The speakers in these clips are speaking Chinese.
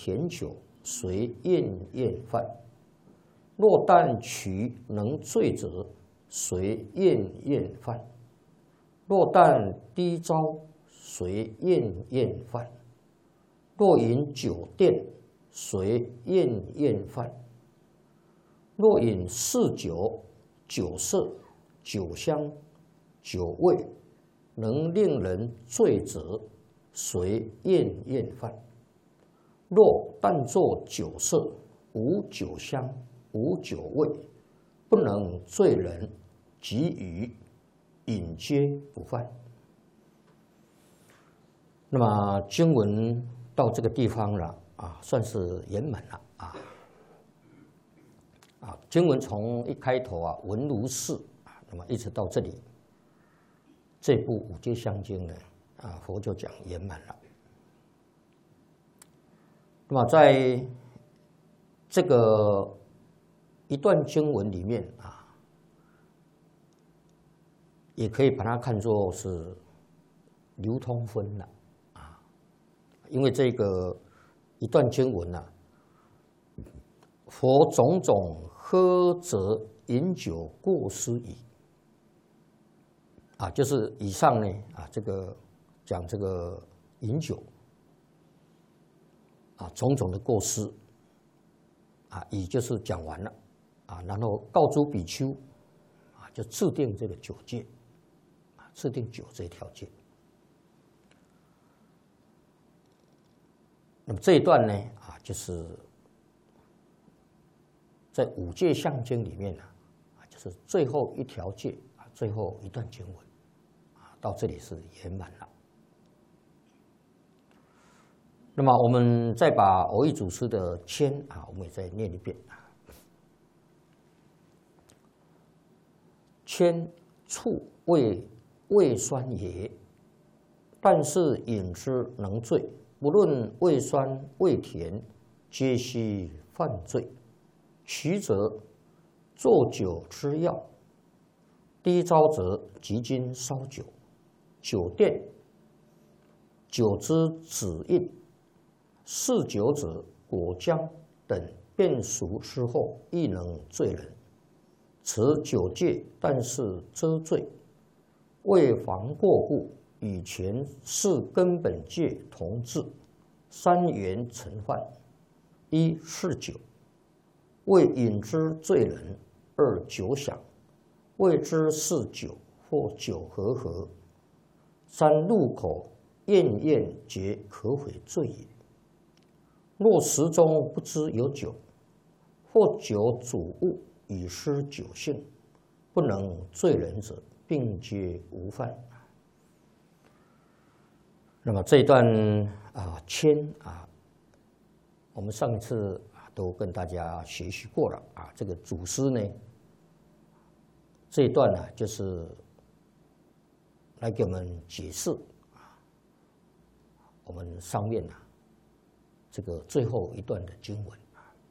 甜酒，随宴宴饭。若但取能醉者，随宴宴饭；若但低招，随宴宴饭；若饮酒奠，随宴宴饭；若饮嗜酒，酒色、酒香、酒味，能令人醉者，随宴宴饭；若但作酒色，无酒香，无酒味，不能醉人，即与饮皆不犯。那么经文到这个地方了啊，算是圆满了啊。经文从一开头啊，闻如是啊，那么一直到这里，这部五戒相经呢啊，佛就讲圆满了。那么在这个一段经文里面啊，也可以把它看作是流通分了啊，因为这个一段经文啊，佛种种喝则饮酒过失矣啊，就是以上呢啊，这个讲这个饮酒啊，种种的过失啊，已就是讲完了啊，然后告诸比丘啊，就制定这个酒戒啊，制定酒这一条戒。那么这一段呢啊，就是在五戒相经里面呢啊，就是最后一条戒啊，最后一段经文啊，到这里是圆满了。那么我们再把蕅益祖师的签啊，我们也再念一遍啊。签醋味酸也，但是饮之能醉，不论味酸味甜，皆悉犯罪。其则作酒之要，低招者即今烧酒，酒奠，酒之子印，嗜酒者果浆等变熟之后，亦能醉人。此酒戒但是遮罪，为防过故，与前四根本戒同治，三缘成犯：一是酒，为饮之醉人；二酒响，谓之是酒或酒和合；三入口咽咽皆可毁罪也。若食中不知有酒，或酒主物已失酒性，不能醉人者，并皆无犯。那么这一段啊签啊，我们上次都跟大家学习过了啊。这个祖师呢，这一段呢，就是来给我们解释啊，我们上面啊这个最后一段的经文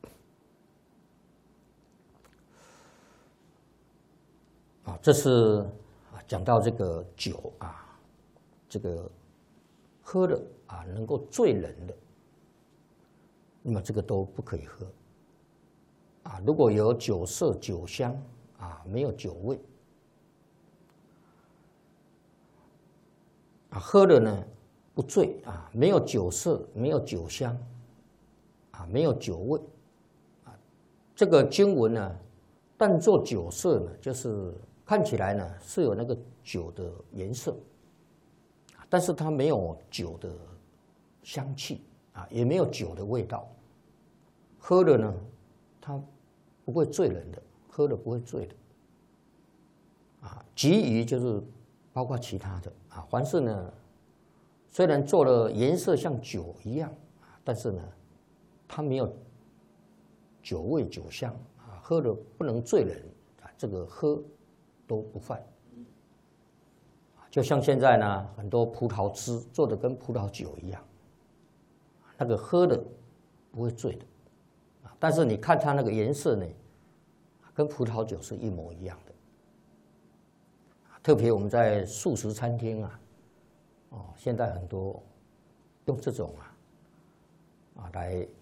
啊，这是啊讲到这个酒啊，这个喝了啊能够醉人的，那么这个都不可以喝啊。如果有酒色、酒香啊，没有酒味啊，喝了呢不醉啊，没有酒色，没有酒香啊，没有酒味啊。这个经文呢，但做酒色呢，就是看起来呢是有那个酒的颜色，但是它没有酒的香气啊，也没有酒的味道。喝了呢，它不会醉人的，喝了不会醉的啊。其余就是包括其他的啊，凡是呢，虽然做了颜色像酒一样啊，但是呢，它没有酒味酒香啊，喝了不能醉人啊，这个喝都不犯。就像现在呢，很多葡萄汁做的跟葡萄酒一样，那个喝的不会醉的，但是你看它那个颜色呢，跟葡萄酒是一模一样的。特别我们在素食餐厅啊，现在很多用这种来